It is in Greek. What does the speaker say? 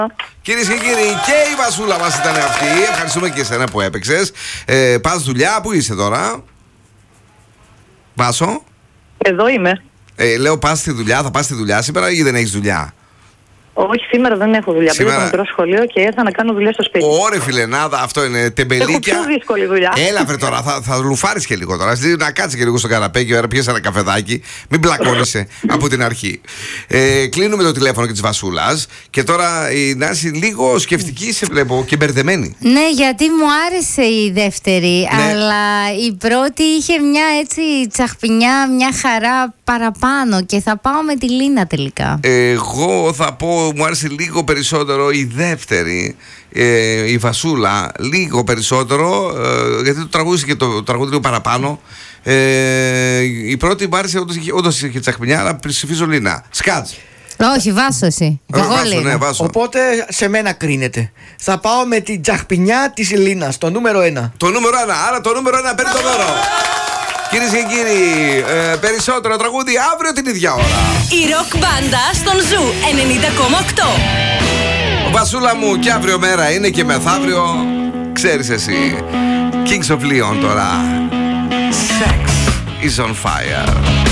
Κυρίες και κύριοι, και η Βασούλα μας ήταν αυτή. Ευχαριστούμε και εσένα που έπαιξες. Πας δουλειά, πού είσαι τώρα? Βάσο? Εδώ είμαι. Λέω πας στη δουλειά, θα πας στη δουλειά σήμερα ή δεν έχεις δουλειά? Όχι, σήμερα δεν έχω δουλειά. Πήγα στο μικρό σχολείο και ήρθα να κάνω δουλειά στο σπίτι. Ωρε φιλενάδα, αυτό είναι τεμπελίκια. Έχω πιο δύσκολη δουλειά. Έλα βρε τώρα, θα λουφάρεις και λίγο τώρα. Να κάτσεις και λίγο στο καναπέ και πιες ένα καφεδάκι. Μην μπλακώνεσαι από την αρχή. Κλείνουμε το τηλέφωνο και της Βασούλας. Και τώρα η Νάση λίγο σκεφτική σε βλέπω και μπερδεμένη. Ναι, γιατί μου άρεσε η δεύτερη, αλλά η πρώτη είχε μια έτσι τσαχπινιά, μια χαρά παραπάνω και θα πάω με τη Λίνα τελικά. Εγώ θα πω, μου άρεσε λίγο περισσότερο η δεύτερη, η Βασούλα, λίγο περισσότερο, γιατί το τραγούδισε και το τραγούδι λίγο παραπάνω. Η πρώτη μου άρεσε, όντως είχε τσαχπινιά, αλλά ψηφίζω Λίνα. Σκάτς. Όχι, Βάσο εσύ. Ναι, Βάσο. Οπότε σε μένα κρίνεται. Θα πάω με την τσαχπινιά της Λίνας, το νούμερο 1. Το νούμερο 1, άρα το νούμερο 1 παίρνει το δώρο. Κυρίες και κύριοι, περισσότερο τραγούδι αύριο την ίδια ώρα. Η ροκ μπάντα στον Ζου 90,8. Βασούλα μου, και αύριο μέρα είναι και μεθαύριο. Ξέρεις εσύ. Kings of Leon τώρα. Sex is on fire.